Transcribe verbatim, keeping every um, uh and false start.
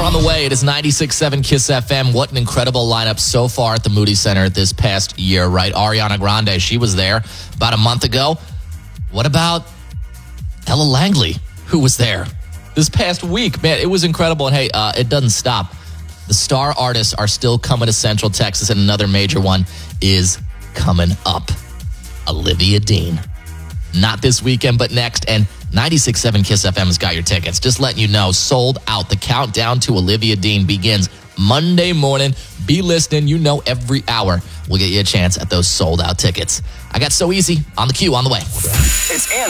on the way. It is ninety-six point seven KISS F M. What an incredible lineup so far at the Moody Center this past year, right? Ariana Grande, she was there about a month ago. What about Ella Langley, who was there this past week? Man, it was incredible. And hey, uh, it doesn't stop. The star artists are still coming to Central Texas, and another major one is coming up. Olivia Dean. Not this weekend, but next. And ninety-six point seven KISS F M has got your tickets. Just letting you know, sold out. The countdown to Olivia Dean begins Monday morning. Be listening. You know every hour we'll get you a chance at those sold out tickets. I got So Easy on the queue on the way. It's Anna.